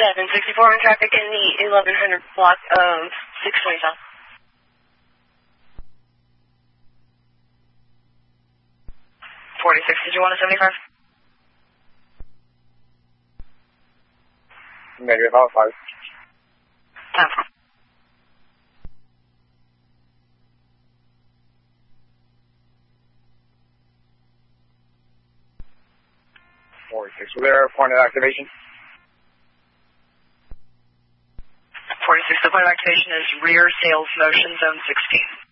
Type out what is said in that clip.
764 on traffic in the 1100 block of 620 South. 46, did you want a 75? Negative, about 5. 10. 46. Was there a point of activation? 46, the point of activation is rear sales motion zone 16.